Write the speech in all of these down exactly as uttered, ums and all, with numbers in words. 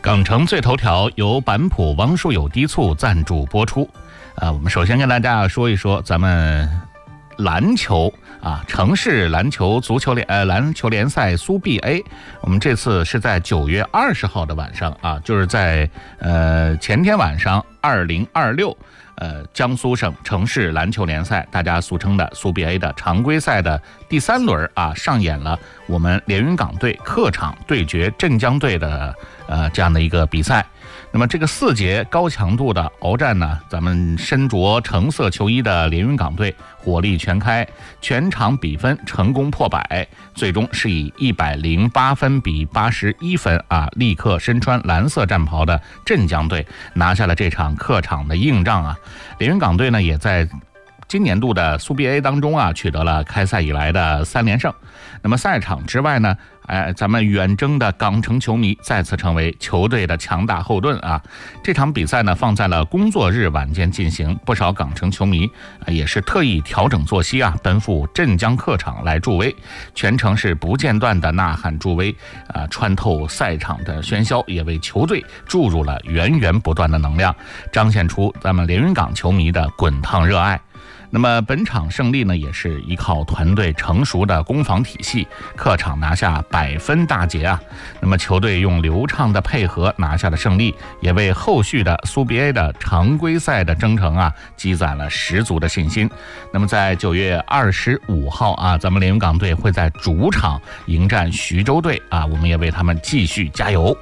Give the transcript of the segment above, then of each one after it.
港城最头条由板浦王树友低促赞助播出。呃，我们首先跟大家说一说咱们篮球啊，城市篮球足球联呃篮球联赛苏 B A， 我们这次是在九月二十号的晚上啊，就是在呃前天晚上二零二六。呃，江苏省城市篮球联赛，大家俗称的苏 B A 的常规赛的第三轮啊，上演了我们连云港队客场对决镇江队的呃这样的一个比赛。那么这个四节高强度的鏖战呢，咱们身着橙色球衣的连云港队火力全开，全场比分成功破百，最终是以一百零八分比八十一分啊，立刻身穿蓝色战袍的镇江队拿下了这场客场的硬仗啊。连云港队呢，也在今年度的苏 B A 当中啊，取得了开赛以来的三连胜。那么赛场之外呢，哎，咱们远征的港城球迷再次成为球队的强大后盾啊！这场比赛呢，放在了工作日晚间进行，不少港城球迷啊也是特意调整作息啊，奔赴镇江客场来助威，全程是不间断的呐喊助威啊，穿透赛场的喧嚣，也为球队注入了源源不断的能量，彰显出咱们连云港球迷的滚烫热爱。那么本场胜利呢，也是依靠团队成熟的攻防体系，客场拿下百分大捷啊。那么球队用流畅的配合拿下了胜利，也为后续的苏 B A 的常规赛的征程啊积攒了十足的信心。那么在九月二十五号啊，咱们连云港队会在主场迎战徐州队啊，我们也为他们继续加油。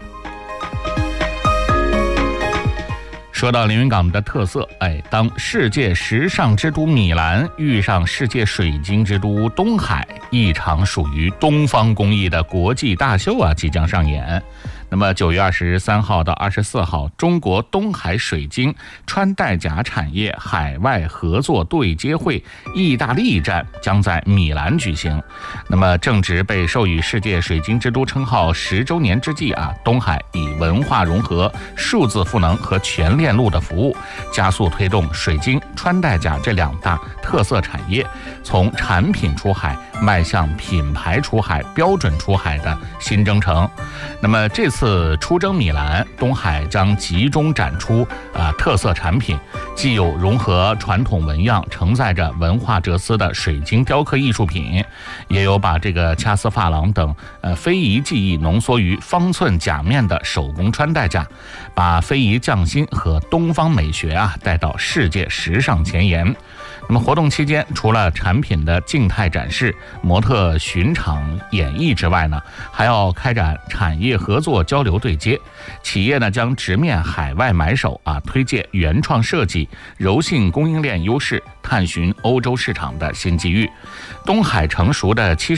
说到连云港的特色，哎，当世界时尚之都米兰遇上世界水晶之都东海，一场属于东方工艺的国际大秀啊即将上演。那么九月二十三号到二十四号，中国东海水晶穿戴甲产业海外合作对接会意大利站将在米兰举行。那么正值被授予世界水晶之都称号十周年之际啊，东海以文化融合、数字赋能和全链路的服务，加速推动水晶、穿戴甲这两大特色产业从产品出海迈向品牌出海、标准出海的新征程。那么这次出征米兰，东海将集中展出啊、呃、特色产品，既有融合传统纹样、承载着文化哲思的水晶雕刻艺术品，也有把这个掐丝珐琅等呃非遗技艺浓缩于方寸甲面的手工穿戴甲，把非遗匠心和东方美学啊带到世界时尚前沿。那么活动期间，除了产品的静态展示、模特巡场演绎之外呢，还要开展产业合作交流对接。企业呢将直面海外买手啊，推介原创设计、柔性供应链优势，探寻欧洲市场的新机遇。东海成熟的七十